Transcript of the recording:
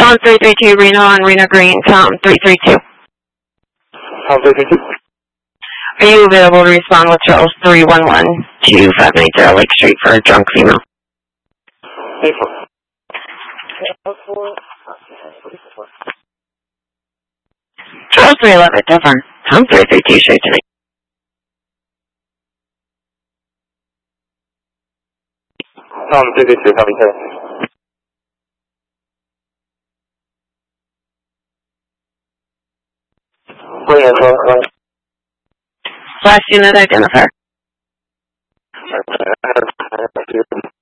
Tom 332, Reno on Reno Green, Tom 332. Tom 332. Are you available to respond with Charles 311-2590 Lake Street for a drunk female? Charles 311, different. Tom 332, straight to me. Tom 332, copy, sir. Last unit identifier.